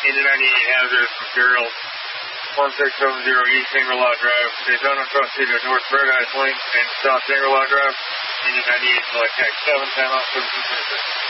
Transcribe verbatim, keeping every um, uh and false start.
Indian ninety-eight hazardous materials. one six seven zero East Shangri-La Drive. Daytona Cross City North Paradise Lane and South Shangri-La Drive. Indian ninety-eight, select tax seven ten off seven two six.